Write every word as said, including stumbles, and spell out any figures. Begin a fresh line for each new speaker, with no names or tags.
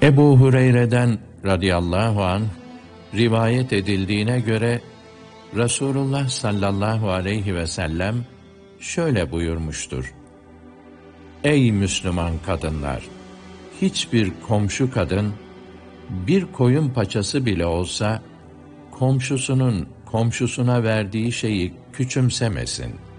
Ebu Hureyre'den radıyallahu anh rivayet edildiğine göre Resulullah sallallahu aleyhi ve sellem şöyle buyurmuştur: Ey Müslüman kadınlar! Hiçbir komşu kadın bir koyun paçası bile olsa komşusunun komşusuna verdiği şeyi küçümsemesin.